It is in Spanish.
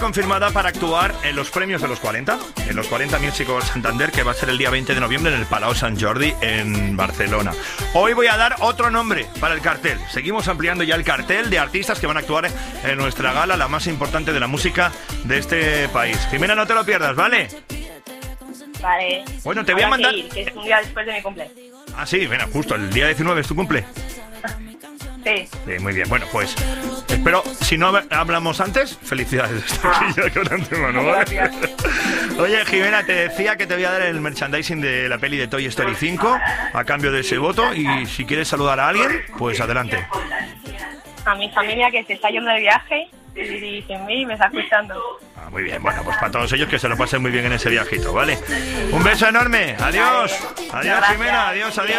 Confirmada para actuar en los premios de los 40, en los 40 Music Awards Santander, que va a ser el día 20 de noviembre en el Palau Sant Jordi en Barcelona. Hoy voy a dar otro nombre para el cartel. Seguimos ampliando ya el cartel de artistas que van a actuar en nuestra gala, la más importante de la música de este país. Jimena, no te lo pierdas, ¿vale? Vale. Bueno, te voy a mandar... que es un día después de mi cumple. Ah, sí, bueno, justo, el día 19 es tu cumple. Sí. Sí, muy bien. Bueno, pues espero, si no hablamos antes, felicidades desde aquí ya con antemano, ¿vale? Oye, Jimena, te decía que te voy a dar el merchandising de la peli de Toy Story 5 a cambio de ese voto, y si quieres saludar a alguien, pues adelante. A mi familia que se está yendo de viaje y sin mí me está escuchando. Ah, muy bien. Bueno, pues para todos ellos que se lo pasen muy bien en ese viajito, ¿vale? Un beso enorme. Adiós. Adiós, Jimena. Adiós, adiós.